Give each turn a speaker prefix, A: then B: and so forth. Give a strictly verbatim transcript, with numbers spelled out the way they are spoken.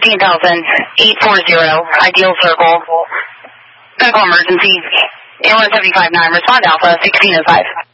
A: fifteen thousand, eight four zero, Ideal Circle. Medical emergency. Airline seventy-five nine, respond Alpha, sixteen oh five.